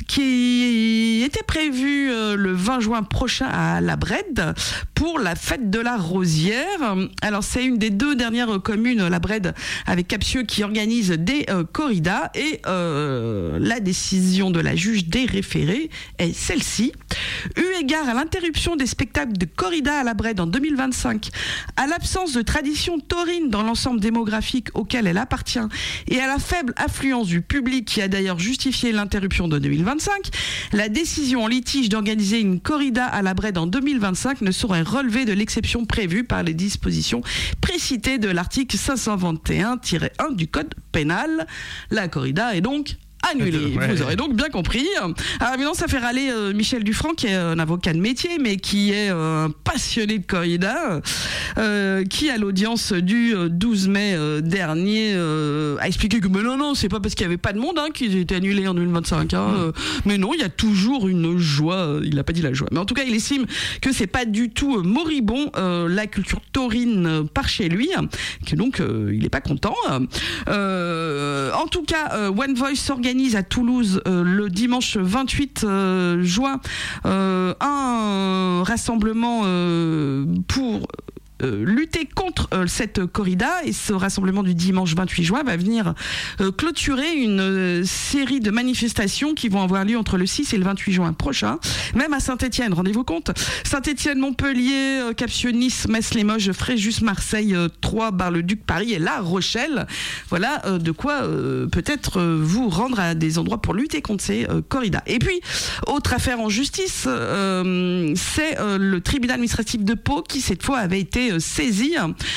qui était prévu euh, le vingt juin prochain à La Brède pour la fête de la Rosière. Alors c'est une des deux dernières communes, La Brède avec Capsieux, qui organise des euh, corridas, et euh, la décision de la juge des référés est celle-ci. Eu égard à l'interruption des spectacles de corrida à La Brède en deux mille vingt-cinq, à l'absence de tradition taurine dans l'ensemble démographique auquel elle appartient et à la faible affluence du public qui a d'ailleurs justifié l'interruption de deux mille vingt-cinq, la décision en litige d'organiser une corrida à La Brède en deux mille vingt-cinq ne saurait relever de l'exception prévue par les dispositions précitées de l'article cinq cent vingt et un tiret un du Code pénal. La corrida est donc annulé. Ouais. Vous aurez donc bien compris. Alors évidemment, ça fait râler euh, Michel Dufranc, qui est un avocat de métier, mais qui est euh, un passionné de corrida, euh, qui à l'audience du douze mai euh, dernier euh, a expliqué que mais non, non, c'est pas parce qu'il n'y avait pas de monde hein, qu'ils étaient annulés en deux mille vingt-cinq. Hein, mmh. euh, mais non, il y a toujours une joie. Il n'a pas dit la joie. Mais en tout cas, il estime que c'est pas du tout moribond euh, la culture taurine euh, par chez lui, que donc euh, il n'est pas content. Euh, en tout cas, euh, One Voice s'organise à Toulouse euh, le dimanche vingt-huit euh, juin euh, un rassemblement euh, pour Euh, lutter contre euh, cette corrida, et ce rassemblement du dimanche vingt-huit juin va venir euh, clôturer une euh, série de manifestations qui vont avoir lieu entre le six et le vingt-huit juin prochain, même à Saint-Étienne, rendez-vous compte. Saint-Étienne, Montpellier, euh, Capsieux, Nice, Metz, Limoges, Fréjus, Marseille, euh, Troyes, Bar-le-Duc, Paris et La Rochelle. Voilà euh, de quoi euh, peut-être euh, vous rendre à des endroits pour lutter contre ces euh, corridas. Et puis, autre affaire en justice, euh, c'est euh, le tribunal administratif de Pau qui cette fois avait été été euh, saisie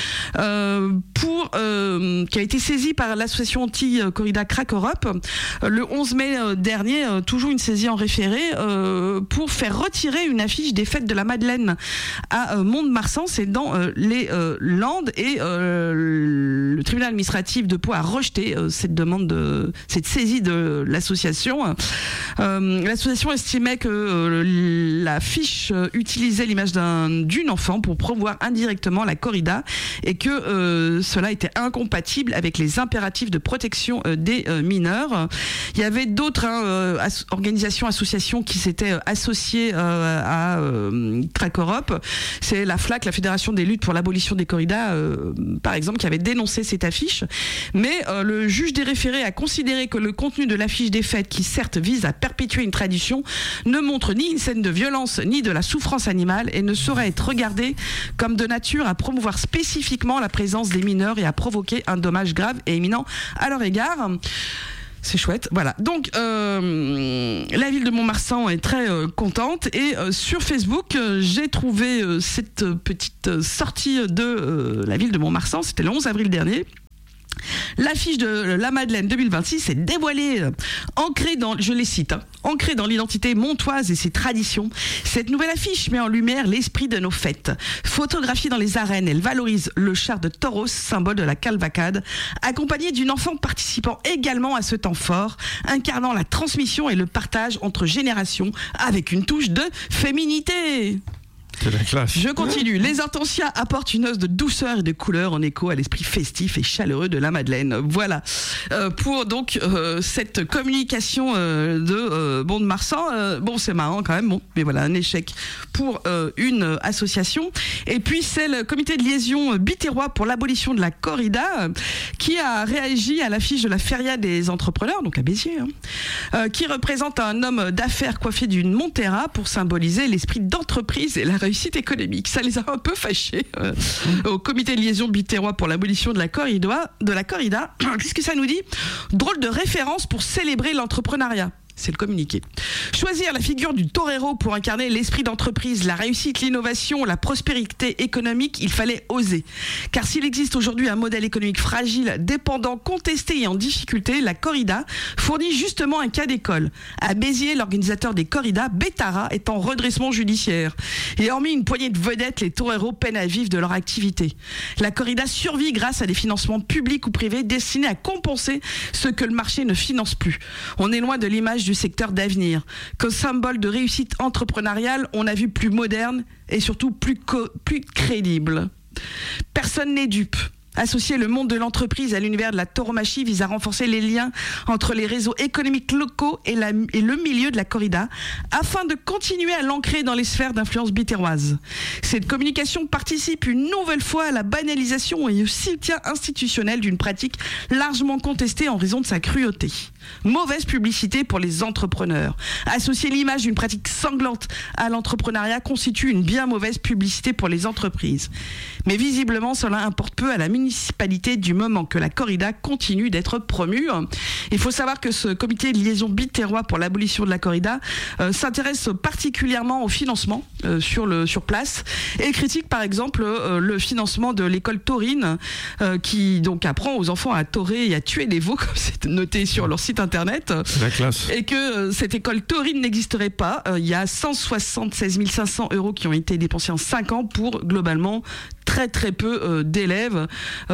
euh, pour euh, qui a été saisie par l'association anti-corrida Crack Europe euh, le onze mai euh, dernier, euh, toujours une saisie en référé euh, pour faire retirer une affiche des fêtes de la Madeleine à euh, Mont-de-Marsan, c'est dans euh, les euh, Landes, et euh, le tribunal administratif de Pau a rejeté euh, cette demande de cette saisie de l'association. Euh, l'association estimait que euh, la fiche euh, utilisait l'image d'un, d'une enfant pour promouvoir indirectement la corrida et que euh, cela était incompatible avec les impératifs de protection euh, des euh, mineurs. Il y avait d'autres hein, euh, as- organisations, associations qui s'étaient euh, associées euh, à euh, Crack Europe. C'est la FLAC, la Fédération des luttes pour l'abolition des corridas, euh, par exemple, qui avait dénoncé cette affiche. Mais euh, le juge des référés a considéré que le contenu de l'affiche des fêtes, qui certes vise à perpétuer une tradition, ne montre ni une scène de violence ni de la souffrance animale et ne saurait être regardé comme de nature à promouvoir spécifiquement la présence des mineurs et à provoquer un dommage grave et imminent à leur égard. C'est chouette, voilà. Donc, euh, la ville de Mont-de-Marsan est très euh, contente et euh, sur Facebook, euh, j'ai trouvé euh, cette petite sortie de euh, la ville de Mont-de-Marsan. C'était le onze avril dernier. L'affiche de la Madeleine deux mille vingt-six est dévoilée, euh, ancrée dans, je les cite, hein, ancrée dans l'identité montoise et ses traditions. Cette nouvelle affiche met en lumière l'esprit de nos fêtes. Photographiée dans les arènes, elle valorise le char de tauros, symbole de la cavalcade, accompagnée d'une enfant participant également à ce temps fort, incarnant la transmission et le partage entre générations avec une touche de féminité. C'est la classe. Je continue. Les hortensias apportent une ose de douceur et de couleur en écho à l'esprit festif et chaleureux de la Madeleine. Voilà euh, pour donc euh, cette communication euh, de euh, Mont-de-Marsan. Euh, bon, c'est marrant quand même, bon, mais voilà, un échec pour euh, une association. Et puis c'est le comité de liaison biterrois pour l'abolition de la corrida euh, qui a réagi à l'affiche de la feria des entrepreneurs, donc à Béziers, hein, euh, qui représente un homme d'affaires coiffé d'une montera pour symboliser l'esprit d'entreprise et la réussite économique. Ça les a un peu fâchés euh, au comité de liaison biterrois pour l'abolition de la corrida, de la corrida. Qu'est-ce que ça nous dit ? Drôle de référence pour célébrer l'entrepreneuriat. C'est le communiqué. Choisir la figure du torero pour incarner l'esprit d'entreprise, la réussite, l'innovation, la prospérité économique, il fallait oser. Car s'il existe aujourd'hui un modèle économique fragile, dépendant, contesté et en difficulté, la corrida fournit justement un cas d'école. À Béziers, l'organisateur des corridas, Betara, est en redressement judiciaire. Et hormis une poignée de vedettes, les toreros peinent à vivre de leur activité. La corrida survit grâce à des financements publics ou privés destinés à compenser ce que le marché ne finance plus. On est loin de l'image du secteur d'avenir. Comme symbole de réussite entrepreneuriale, on a vu plus moderne et surtout plus, co- plus crédible. Personne n'est dupe. Associer le monde de l'entreprise à l'univers de la tauromachie vise à renforcer les liens entre les réseaux économiques locaux et, la, et le milieu de la corrida, afin de continuer à l'ancrer dans les sphères d'influence biterroise. Cette communication participe une nouvelle fois à la banalisation et au soutien institutionnel d'une pratique largement contestée en raison de sa cruauté. Mauvaise publicité pour les entrepreneurs. Associer l'image d'une pratique sanglante à l'entrepreneuriat constitue une bien mauvaise publicité pour les entreprises. Mais visiblement, cela importe peu à la municipalité du moment que la corrida continue d'être promue. Il faut savoir que ce comité de liaison biterrois pour l'abolition de la corrida euh, s'intéresse particulièrement au financement euh, sur, le, sur place et critique par exemple euh, le financement de l'école taurine euh, qui donc apprend aux enfants à taurer et à tuer des veaux, comme c'est noté sur leur site internet. La classe. Et que euh, cette école taurine n'existerait pas. Euh, il y a cent soixante-seize mille cinq cents euros qui ont été dépensés en cinq ans pour globalement très très peu euh, d'élèves,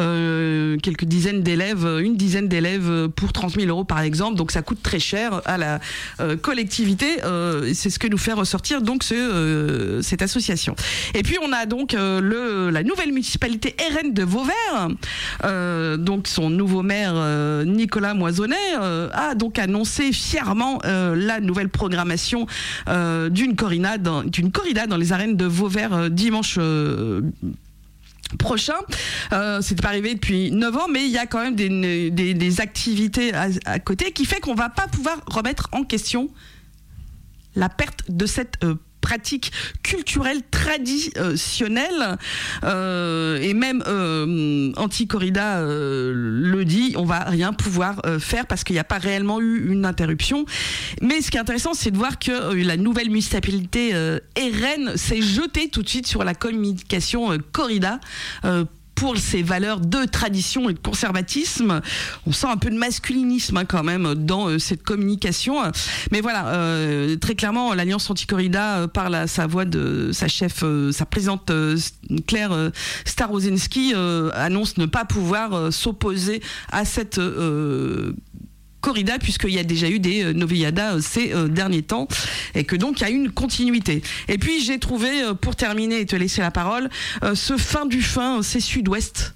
euh, quelques dizaines d'élèves, une dizaine d'élèves pour trente mille euros par exemple, donc ça coûte très cher à la euh, collectivité, euh, c'est ce que nous fait ressortir donc ce, euh, cette association. Et puis on a donc euh, le, la nouvelle municipalité R N de Vauvert, euh, donc son nouveau maire euh, Nicolas Moisonnet euh, a donc annoncé fièrement euh, la nouvelle programmation euh, d'une corrida dans, d'une corrida dans les arènes de Vauvert euh, dimanche euh, prochain. Euh, c'est pas arrivé depuis neuf ans, mais il y a quand même des, des, des activités à, à côté qui fait qu'on va pas pouvoir remettre en question la perte de cette euh, pratiques culturelles traditionnelles, euh, et même euh, Anti-Corrida euh, le dit, on va rien pouvoir euh, faire parce qu'il n'y a pas réellement eu une interruption. Mais ce qui est intéressant, c'est de voir que euh, la nouvelle municipalité euh, R N s'est jetée tout de suite sur la communication euh, corrida euh, pour ses valeurs de tradition et de conservatisme. On sent un peu de masculinisme hein, quand même dans euh, cette communication. Mais voilà, euh, très clairement, l'Alliance Anti-Corrida, euh, par la, sa voix de sa chef, euh, sa présidente euh, Claire euh, Starosinski, euh, annonce ne pas pouvoir euh, s'opposer à cette euh, corrida, puisqu'il y a déjà eu des euh, novilladas euh, ces euh, derniers temps, et que donc il y a une continuité. Et puis j'ai trouvé, euh, pour terminer et te laisser la parole, euh, ce fin du fin, euh, c'est Sud-Ouest.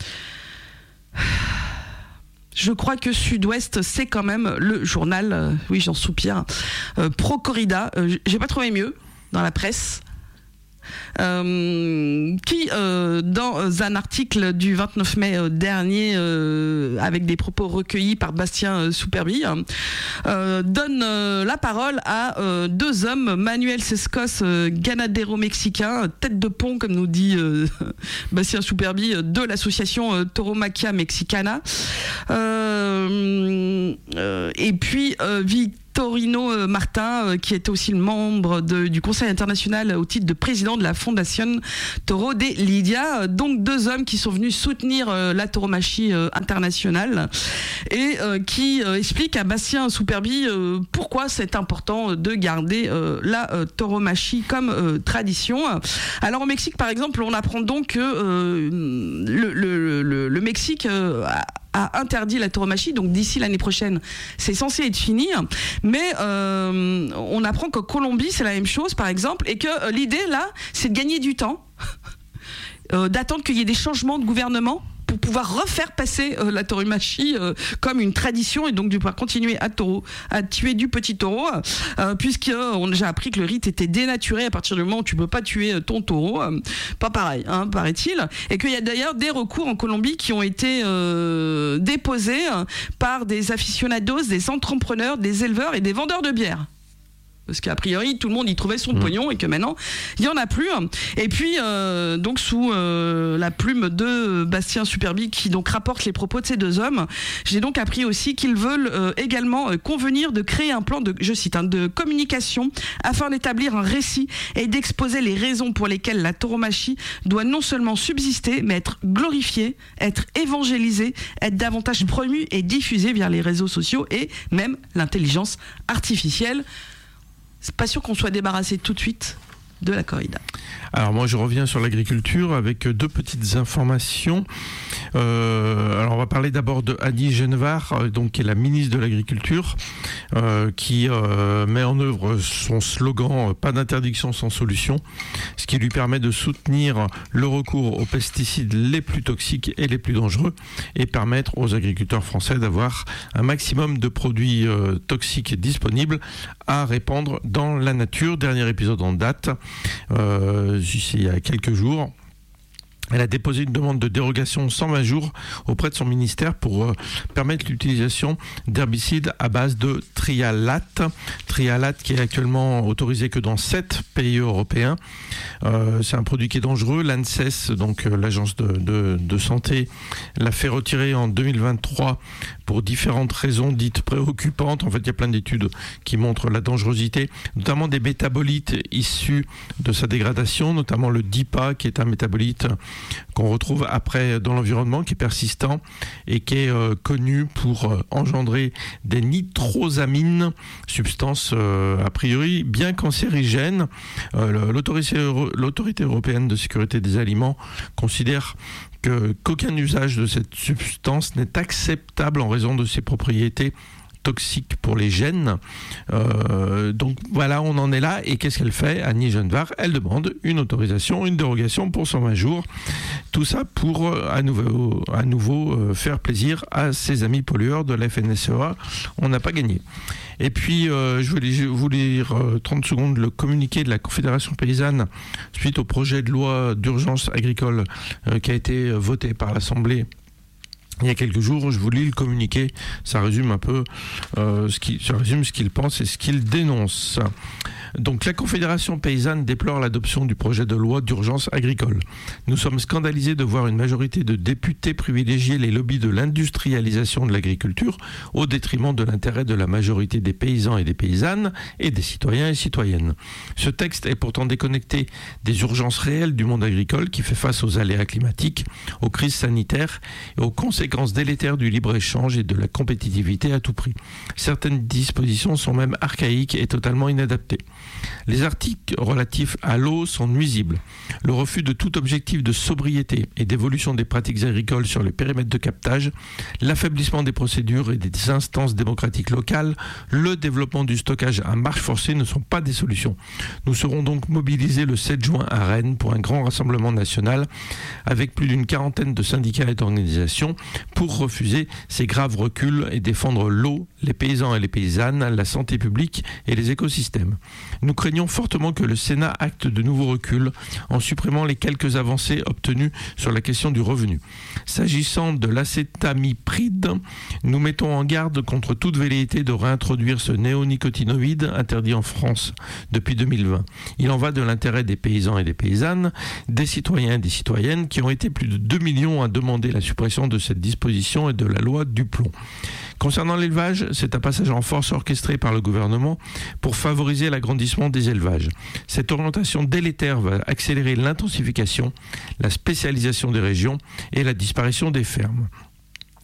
Je crois que Sud-Ouest, c'est quand même le journal, euh, oui j'en soupire, euh, pro-corrida. Euh, j'ai pas trouvé mieux dans la presse. Euh, qui, euh, dans un article du vingt-neuf mai euh, dernier, euh, avec des propos recueillis par Bastien euh, Superbi, euh, donne euh, la parole à euh, deux hommes, Manuel Sescos, euh, ganadero-mexicain, tête de pont, comme nous dit euh, Bastien Superbi, de l'association euh, Tauromaquia Mexicana, euh, euh, et puis euh, Victorino Martin, euh, qui était aussi le membre de, du Conseil international au titre de président de la Fondation Toro de Lidia. Donc deux hommes qui sont venus soutenir euh, la tauromachie euh, internationale et euh, qui euh, expliquent à Bastien Superbi euh, pourquoi c'est important de garder euh, la euh, tauromachie comme euh, tradition. Alors au Mexique, par exemple, on apprend donc que euh, le, le, le, le Mexique euh, a a interdit la tauromachie, donc d'ici l'année prochaine, c'est censé être fini. Mais euh, on apprend qu'en Colombie, c'est la même chose, par exemple, et que euh, l'idée, là, c'est de gagner du temps, euh, d'attendre qu'il y ait des changements de gouvernement pour pouvoir refaire passer euh, la tauromachie euh, comme une tradition, et donc de pouvoir continuer à, taureau, à tuer du petit taureau, euh, puisqu'on a déjà appris que le rite était dénaturé à partir du moment où tu peux pas tuer ton taureau. Euh, pas pareil, hein, paraît-il. Et qu'il y a d'ailleurs des recours en Colombie qui ont été euh, déposés par des aficionados, des entrepreneurs, des éleveurs et des vendeurs de bière. Parce qu'a priori tout le monde y trouvait son mmh. pognon et que maintenant il y en a plus. Et puis euh, donc sous euh, la plume de Bastien Superbi, qui donc rapporte les propos de ces deux hommes, j'ai donc appris aussi qu'ils veulent euh, également euh, convenir de créer un plan de, je cite, hein, de communication afin d'établir un récit et d'exposer les raisons pour lesquelles la tauromachie doit non seulement subsister mais être glorifiée, être évangélisée, être davantage promue et diffusée via les réseaux sociaux et même l'intelligence artificielle. C'est pas sûr qu'on soit débarrassé tout de suite de la corrida. Alors moi je reviens sur l'agriculture avec deux petites informations. Euh, alors on va parler d'abord de Annie Genevard, donc qui est la ministre de l'Agriculture, euh, qui euh, met en œuvre son slogan « Pas d'interdiction sans solution », ce qui lui permet de soutenir le recours aux pesticides les plus toxiques et les plus dangereux et permettre aux agriculteurs français d'avoir un maximum de produits euh, toxiques disponibles à répandre dans la nature. Dernier épisode en date, euh, il y a quelques jours. Elle a déposé une demande de dérogation cent vingt jours auprès de son ministère pour euh, permettre l'utilisation d'herbicides à base de trialate. Trialate qui est actuellement autorisé que dans sept pays européens. Euh, c'est un produit qui est dangereux. L'ANSES, donc euh, l'agence de, de, de santé, l'a fait retirer en deux mille vingt-trois pour différentes raisons dites préoccupantes. En fait, il y a plein d'études qui montrent la dangerosité, notamment des métabolites issus de sa dégradation, notamment le D I P A, qui est un métabolite qu'on retrouve après dans l'environnement, qui est persistant et qui est euh, connu pour euh, engendrer des nitrosamines, substances euh, a priori bien cancérigènes. Euh, l'autorité, l'autorité européenne de sécurité des aliments considère que, qu'aucun usage de cette substance n'est acceptable en raison de ses propriétés toxique pour les gènes. Euh, donc voilà, on en est là. Et qu'est-ce qu'elle fait, Annie Genevard? Elle demande une autorisation, une dérogation pour cent vingt jours. Tout ça pour à nouveau, à nouveau faire plaisir à ses amis pollueurs de la F N S E A. On n'a pas gagné. Et puis, euh, je voulais vous lire euh, trente secondes le communiqué de la Confédération paysanne suite au projet de loi d'urgence agricole euh, qui a été voté par l'Assemblée il y a quelques jours. Je vous lis le communiqué, ça résume un peu euh, ce qui, ça résume ce qu'il pense et ce qu'il dénonce. Donc la Confédération paysanne déplore l'adoption du projet de loi d'urgence agricole. Nous sommes scandalisés de voir une majorité de députés privilégier les lobbies de l'industrialisation de l'agriculture au détriment de l'intérêt de la majorité des paysans et des paysannes et des citoyens et citoyennes. Ce texte est pourtant déconnecté des urgences réelles du monde agricole qui fait face aux aléas climatiques, aux crises sanitaires et aux conséquences délétères du libre-échange et de la compétitivité à tout prix. Certaines dispositions sont même archaïques et totalement inadaptées. Les articles relatifs à l'eau sont nuisibles. Le refus de tout objectif de sobriété et d'évolution des pratiques agricoles sur les périmètres de captage, l'affaiblissement des procédures et des instances démocratiques locales, le développement du stockage à marche forcée ne sont pas des solutions. Nous serons donc mobilisés le sept juin à Rennes pour un grand rassemblement national avec plus d'une quarantaine de syndicats et d'organisations pour refuser ces graves reculs et défendre l'eau, les paysans et les paysannes, la santé publique et les écosystèmes. Nous craignons fortement que le Sénat acte de nouveaux reculs en supprimant les quelques avancées obtenues sur la question du revenu. S'agissant de l'acétamipride, nous mettons en garde contre toute velléité de réintroduire ce néonicotinoïde interdit en France depuis deux mille vingt. Il en va de l'intérêt des paysans et des paysannes, des citoyens et des citoyennes qui ont été plus de deux millions à demander la suppression de cette disposition et de la loi Duplon. Concernant l'élevage, c'est un passage en force orchestré par le gouvernement pour favoriser l'agrandissement des élevages. Cette orientation délétère va accélérer l'intensification, la spécialisation des régions et la disparition des fermes.